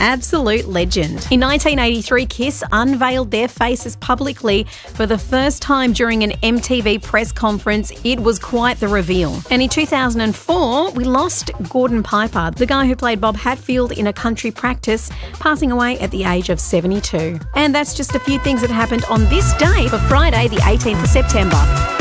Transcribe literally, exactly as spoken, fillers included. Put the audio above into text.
absolute legend. In nineteen eighty-three, Kiss unveiled their faces publicly for the first time during an M T V press conference. It was quite the reveal. And in two thousand four, we lost Gordon Piper, the guy who played Bob Hatfield in A Country Practice, passing away at the age of seventy-two. And that's just a few things that happened on this day for Friday, the eighteenth of September.